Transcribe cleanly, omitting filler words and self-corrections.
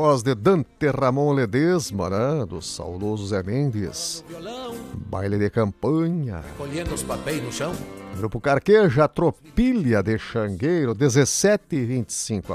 voz de Dante Ramon Ledesma, né? Do saudoso Zé Mendes. Baile de campanha. Colhendo os papéis no chão. Grupo Carqueja, Tropilha de Xangueiro, 17h25.